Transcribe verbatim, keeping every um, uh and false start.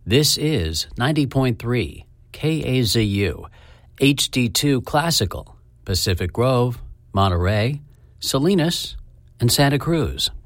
This is ninety point three K A Z U, H D two Classical, Pacific Grove, Monterey, Salinas, and Santa Cruz.